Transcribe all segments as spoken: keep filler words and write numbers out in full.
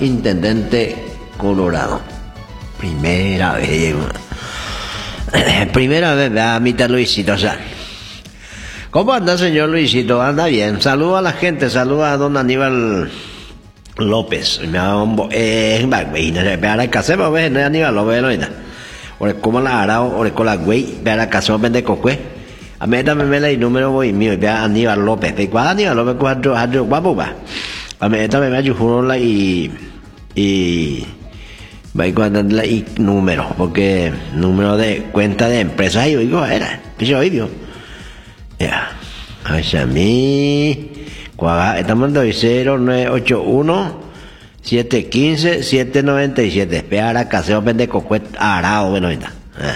intendente Colorado. Primera vez, primera vez, a mitad Luisito, o sea. ¿Cómo anda, señor Luisito? Anda bien. Saluda a la gente, saluda a don Aníbal López. Me eh, para casar, no es Aníbal López, no. Ore como la arao, ore con la güey, para casar, vende cocue. A mí también me leí número voy mío, vea Aníbal López. ¿De cuál Aníbal López? Cuatro, cuatro, guapo, va. A mí también me ayudó la y. y. va a cuando la y número, porque número de cuenta de empresa, yo digo, era, que yo oí, ya, a mí, estamos en cero nueve ocho uno siete uno cinco siete nueve siete, espera, caseo, vende cocuet, arao, bueno, ahorita.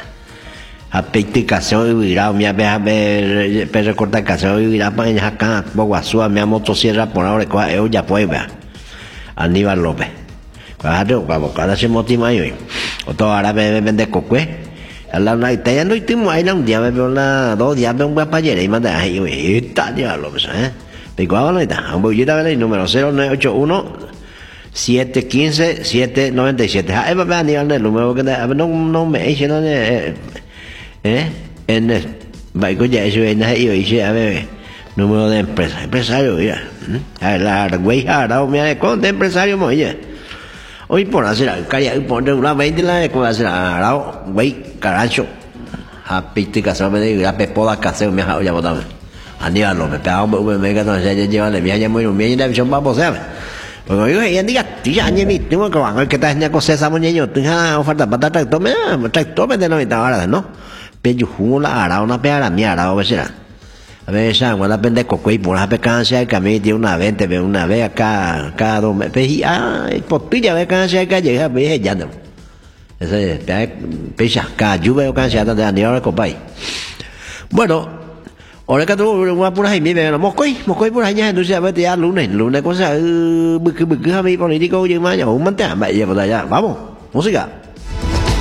A peticación y virado, me ha ver, pero recorta caseo y virado, para allá acá, Boguazúa, me ha motosierra por ahora, yo ya puedo ver. Aníbal López. Cuando cuando cada se motiva yo, o todo ahora me vende cocué. A la night ya no estimo ahí un día me veo la dos días me un papayera y manda ahí, está ya lo que sea. Pero ahora está, voy a ver el número cero nueve ocho uno siete uno cinco siete nueve siete. Ah, es para nivel el número que no no me dice no eh eh en el vai con ya eso en ahí yo dice a ver número de empresa, empresario ya. A la güey ahora me de con empresario mo ya. Hoy por hacer alcaria, hoy por una veinte la de cómo hacer arao, güey, caracho. A piti casarme de la pepoda caseo me ha ya botado. Aníbal López, pero me me no se lleva le viaje muy bien y son vamos a ver. Porque yo ya diga, tía ni mi, tengo que van que tal cosa esa muñeño, tenga oferta para tractor, me tractor de noventa horas, ¿no? Pero yo la arao una pera mi arao, ¿ves? A ver, esa, cuando pende cocuy, por la pecancia, que a mí tiene una vez, te veo una vez acá, cada dos meses. Pero, ah, por pilla, ve cancia, que llega, ve, ya no. Ese, pisa, cada lluvia, cancia, donde a nivel de copay. Bueno, ahora que tú, una pura ahí, mira, no, moscoy, moscoy por allá, entonces, a ver, ya lunes, lunes, cosa, bực bực, a mí, político, y más, un mantea, vaya, por allá, vamos, música.